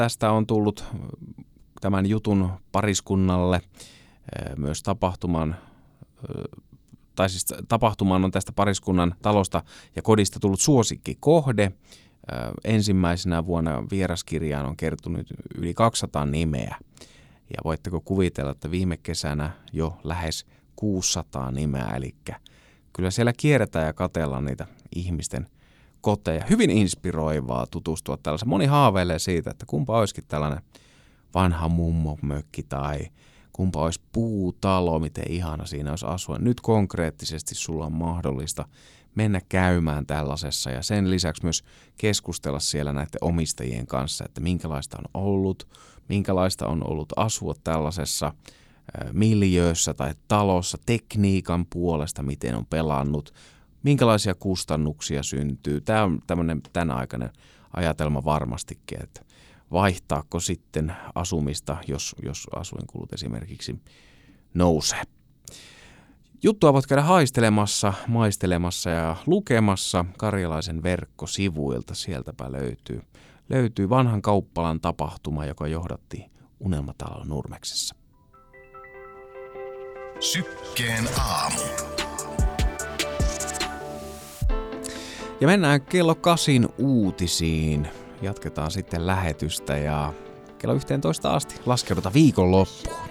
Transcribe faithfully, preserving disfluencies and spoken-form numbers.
Tästä on tullut tämän jutun pariskunnalle myös tapahtuman, tai siis tapahtumaan on tästä pariskunnan talosta ja kodista tullut suosikkikohde. Ensimmäisenä vuonna vieraskirjaan on kertynyt yli kaksisataa nimeä. Ja voitteko kuvitella, että viime kesänä jo lähes kuusisataa nimeä, eli kyllä siellä kierretään ja katsellaan niitä ihmisten koteja. Hyvin inspiroivaa tutustua tällaisen. Moni haaveilee siitä, että kumpa olisikin tällainen vanha mummomökki tai kumpa olisi puutalo, miten ihana siinä olisi asua. Nyt konkreettisesti sulla on mahdollista mennä käymään tällaisessa ja sen lisäksi myös keskustella siellä näiden omistajien kanssa, että minkälaista on ollut, minkälaista on ollut asua tällaisessa miljöössä tai talossa, tekniikan puolesta, miten on pelannut, minkälaisia kustannuksia syntyy. Tämä on tämmöinen tämän aikainen ajatelma varmastikin, että vaihtaako sitten asumista, jos, jos asuinkulut esimerkiksi nousee. Juttua voit käydä haistelemassa, maistelemassa ja lukemassa Karjalaisen verkkosivuilta. Sieltäpä löytyy, löytyy vanhan kauppalan tapahtuma, joka johdatti Unelmatalo Nurmeksessa. Sykkeen aamu. Ja mennään kello kasin uutisiin. Jatketaan sitten lähetystä ja kello yhteentoista asti laskeudutaan viikonloppuun.